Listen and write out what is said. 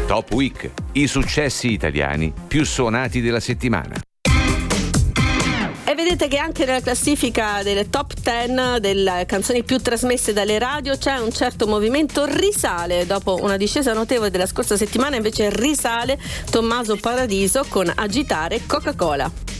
Top Week, i successi italiani più suonati della settimana. E vedete che anche nella classifica delle top 10 delle canzoni più trasmesse dalle radio c'è un certo movimento. Risale dopo una discesa notevole della scorsa settimana, invece risale Tommaso Paradiso con Agitare Coca-Cola.